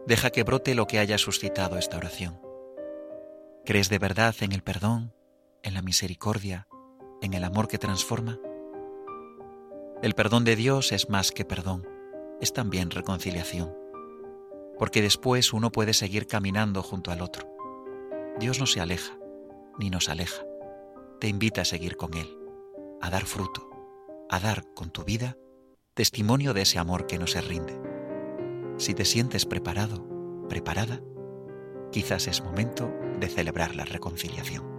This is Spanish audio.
Deja que brote lo que haya suscitado esta oración. ¿Crees de verdad en el perdón, en la misericordia, en el amor que transforma? El perdón de Dios es más que perdón, es también reconciliación, porque después uno puede seguir caminando junto al otro. Dios no se aleja, ni nos aleja. Te invita a seguir con Él, a dar fruto, a dar con tu vida testimonio de ese amor que no se rinde. Si te sientes preparado, preparada, quizás es momento de celebrar la reconciliación.